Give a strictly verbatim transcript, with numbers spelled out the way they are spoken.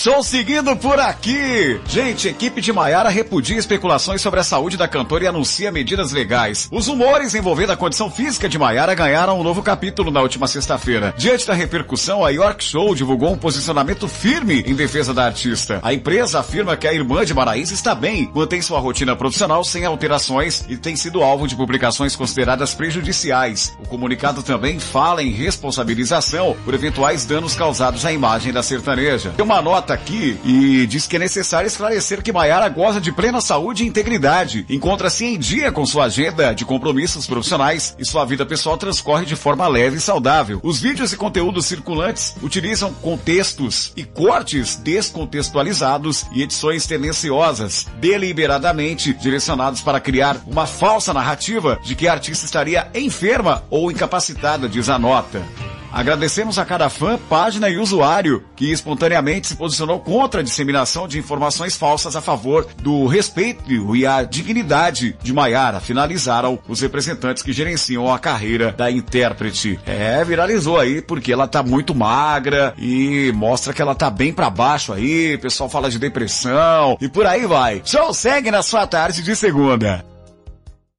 Show seguindo por aqui. Gente, equipe de Maiara repudia especulações sobre a saúde da cantora e anuncia medidas legais. Os rumores envolvendo a condição física de Maiara ganharam um novo capítulo na última sexta-feira. Diante da repercussão, a York Show divulgou um posicionamento firme em defesa da artista. A empresa afirma que a irmã de Maraísa está bem, mantém sua rotina profissional sem alterações e tem sido alvo de publicações consideradas prejudiciais. O comunicado também fala em responsabilização por eventuais danos causados à imagem da sertaneja. Tem uma nota aqui e diz que é necessário esclarecer que Maiara goza de plena saúde e integridade, encontra-se em dia com sua agenda de compromissos profissionais e sua vida pessoal transcorre de forma leve e saudável. Os vídeos e conteúdos circulantes utilizam contextos e cortes descontextualizados e edições tendenciosas, deliberadamente direcionados para criar uma falsa narrativa de que a artista estaria enferma ou incapacitada, diz a nota. Agradecemos a cada fã, página e usuário que espontaneamente se posicionou contra a disseminação de informações falsas a favor do respeito e a dignidade de Maiara, finalizaram os representantes que gerenciam a carreira da intérprete. É, viralizou aí porque ela tá muito magra e mostra que ela tá bem pra baixo aí, o pessoal fala de depressão e por aí vai. Show segue na sua tarde de segunda.